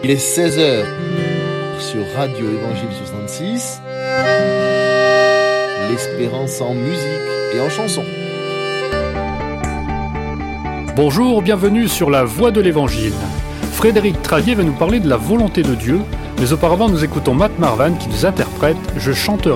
Il est 16h sur Radio Évangile 66, l'espérance en musique et en chanson. Bonjour, bienvenue sur la Voix de l'Évangile. Frédéric Travier va nous parler de la volonté de Dieu, mais auparavant nous écoutons Matt Marvan qui nous interprète « Je chanterai ».